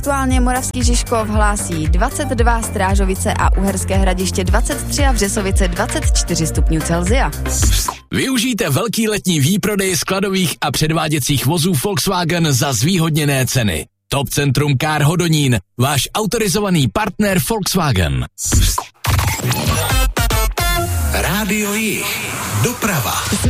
Aktuálně Moravský Žižkov hlásí 22, Strážovice a Uherské Hradiště 23 a Břesovice 24 stupňů Celsia. Využijte velký letní výprodej skladových a předváděcích vozů Volkswagen za zvýhodněné ceny. Top Centrum Car Hodonín, váš autorizovaný partner Volkswagen. Rádio Jih, doprava.